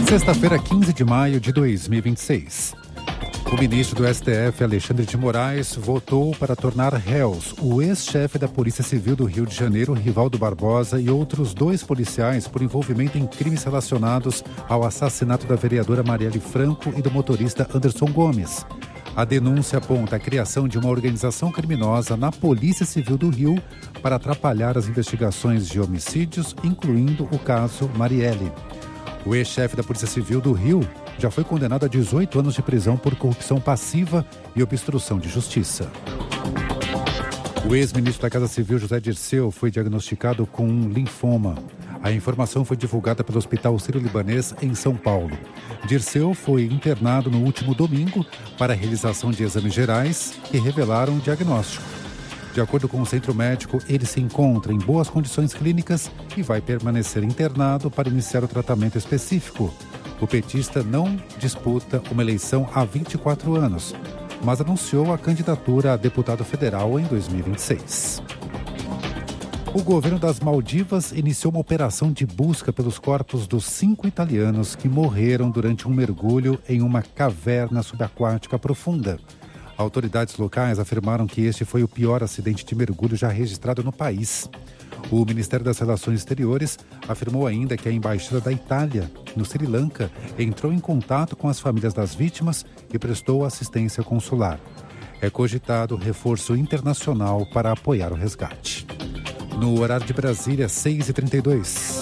Sexta-feira, 15 de maio de 2026. O ministro do STF, Alexandre de Moraes, votou para tornar réus o ex-chefe da Polícia Civil do Rio de Janeiro, Rivaldo Barbosa, e outros 2 policiais por envolvimento em crimes relacionados ao assassinato da vereadora Marielle Franco e do motorista Anderson Gomes. A denúncia aponta a criação de uma organização criminosa na Polícia Civil do Rio para atrapalhar as investigações de homicídios, incluindo o caso Marielle. O ex-chefe da Polícia Civil do Rio já foi condenado a 18 anos de prisão por corrupção passiva e obstrução de justiça. O ex-ministro da Casa Civil, José Dirceu, foi diagnosticado com um linfoma. A informação foi divulgada pelo Hospital Sírio-Libanês em São Paulo. Dirceu foi internado no último domingo para a realização de exames gerais que revelaram o diagnóstico. De acordo com o centro médico, ele se encontra em boas condições clínicas e vai permanecer internado para iniciar o tratamento específico. O petista não disputa uma eleição há 24 anos, mas anunciou a candidatura a deputado federal em 2026. O governo das Maldivas iniciou uma operação de busca pelos corpos dos 5 italianos que morreram durante um mergulho em uma caverna subaquática profunda. Autoridades locais afirmaram que este foi o pior acidente de mergulho já registrado no país. O Ministério das Relações Exteriores afirmou ainda que a Embaixada da Itália, no Sri Lanka, entrou em contato com as famílias das vítimas e prestou assistência consular. É cogitado reforço internacional para apoiar o resgate. No horário de Brasília, 6h32.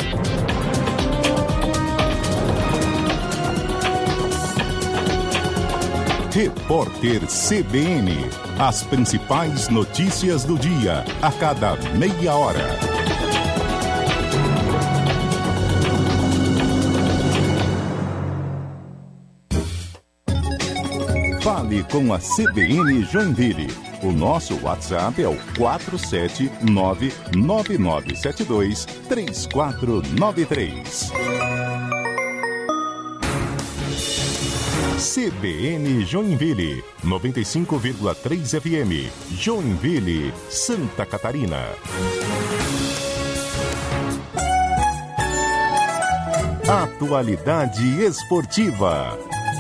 Repórter CBN. As principais notícias do dia, a cada meia hora. Fale com a CBN Joinville. O nosso WhatsApp é o 47999723493. CBN Joinville, 95,3 FM, Joinville, Santa Catarina. Atualidade esportiva.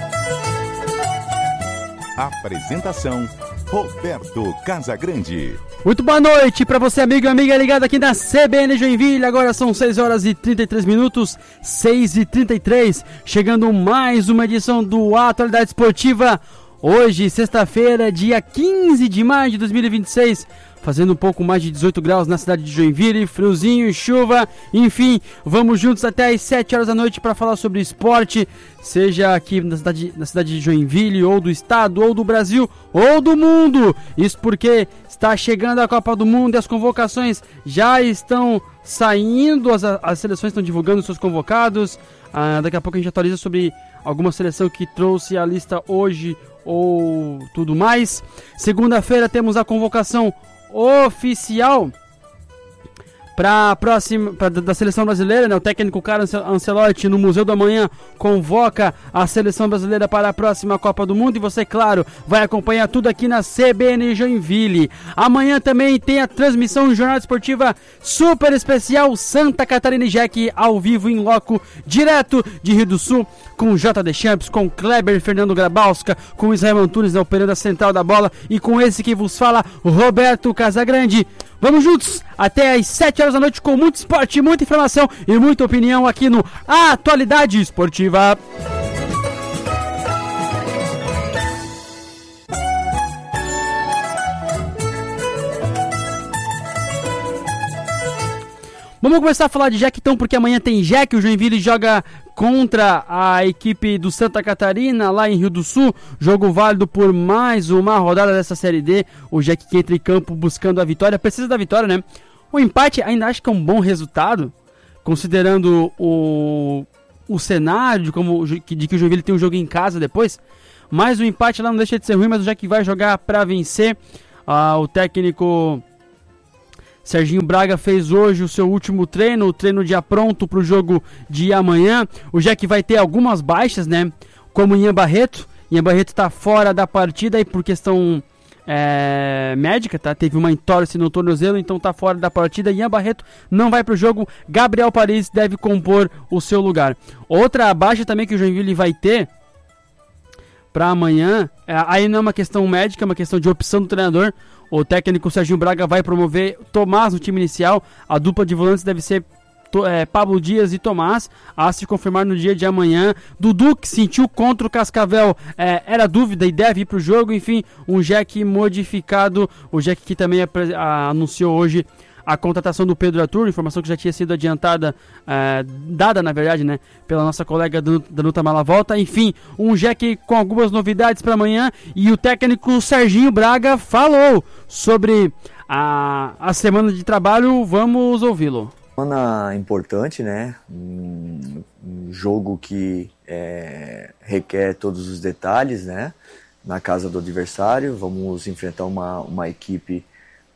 Apresentação, Roberto Casagrande. Muito boa noite para você, amigo e amiga ligado aqui na CBN Joinville. Agora são 6 horas e 33 minutos, 6h33, chegando mais uma edição do Atualidade Esportiva. Hoje, sexta-feira, dia 15 de maio de 2026, fazendo um pouco mais de 18 graus na cidade de Joinville, friozinho, chuva, enfim, vamos juntos até às 7 horas da noite para falar sobre esporte, seja aqui na cidade de Joinville, ou do estado, ou do Brasil, ou do mundo. Isso porque está chegando a Copa do Mundo e as convocações já estão saindo, as seleções estão divulgando seus convocados. Daqui a pouco a gente atualiza sobre alguma seleção que trouxe a lista hoje ou tudo mais. Segunda-feira temos a convocação oficial da seleção brasileira, né? O técnico Carlo Ancelotti no Museu da Manhã convoca a seleção brasileira para a próxima Copa do Mundo e você, claro, vai acompanhar tudo aqui na CBN Joinville. Amanhã também tem a transmissão de jornada esportiva super especial Santa Catarina e Jack ao vivo em loco, direto de Rio do Sul, com JD Champs, com Kleber Fernando Grabowska, com Israel Antunes, operando a central da bola, e com esse que vos fala, Roberto Casagrande. Vamos juntos até às 7 horas da noite com muito esporte, muita informação e muita opinião aqui no Atualidade Esportiva. Vamos começar a falar de Jack então, porque amanhã tem Jack. O Joinville joga contra a equipe do Santa Catarina, lá em Rio do Sul. Jogo válido por mais uma rodada dessa Série D. O Jack que entra em campo buscando a vitória. Precisa da vitória, né? O empate ainda acho que é um bom resultado, considerando o cenário de que o Joinville tem um jogo em casa depois. Mas o empate lá não deixa de ser ruim, mas o Jack vai jogar para vencer. O técnico Serginho Braga fez hoje o seu último treino, o treino já pronto para o jogo de amanhã. O Jack vai ter algumas baixas, né? Como Ian Barreto. Ian Barreto está fora da partida e por questão médica, tá? Teve uma entorse no tornozelo, então tá fora da partida. Ian Barreto não vai pro jogo. Gabriel Paris deve compor o seu lugar. Outra baixa também que o Joinville vai ter para amanhã, aí não é uma questão médica, é uma questão de opção do treinador. O técnico Serginho Braga vai promover Tomás no time inicial. A dupla de volantes deve ser Pablo Dias e Tomás, a se confirmar no dia de amanhã. Dudu, que sentiu contra o Cascavel, era dúvida e deve ir para o jogo. Enfim, um Jack modificado. O Jack que também anunciou hoje a contratação do Pedro Arthur, informação que já tinha sido adiantada, dada na verdade, né, pela nossa colega Danuta Malavolta. Enfim, um Jack com algumas novidades para amanhã. E o técnico Serginho Braga falou sobre a semana de trabalho. Vamos ouvi-lo. Semana importante, né? Um jogo que requer todos os detalhes, né? Na casa do adversário, vamos enfrentar uma equipe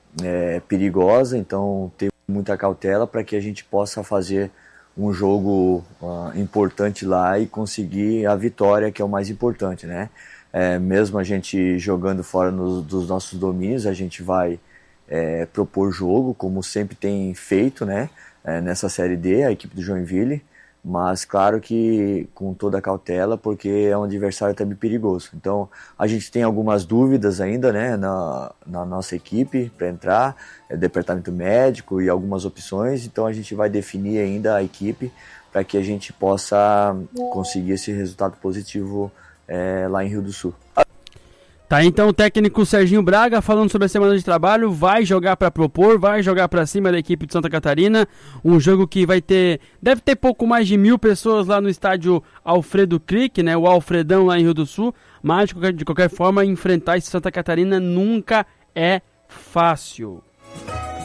perigosa, então ter muita cautela para que a gente possa fazer um jogo importante lá e conseguir a vitória, que é o mais importante, né? Mesmo a gente jogando fora dos nossos domínios, a gente vai propor jogo, como sempre tem feito, né? Nessa Série D, a equipe do Joinville, mas claro que com toda a cautela, porque é um adversário também perigoso. Então a gente tem algumas dúvidas ainda, né, na nossa equipe para entrar, departamento médico e algumas opções, então a gente vai definir ainda a equipe para que a gente possa conseguir esse resultado positivo lá em Rio do Sul. Tá, então o técnico Serginho Braga falando sobre a semana de trabalho, vai jogar para propor, vai jogar para cima da equipe de Santa Catarina, um jogo que deve ter pouco mais de 1.000 pessoas lá no estádio Alfredo Crick, né, o Alfredão lá em Rio do Sul, mas de qualquer forma enfrentar esse Santa Catarina nunca é fácil.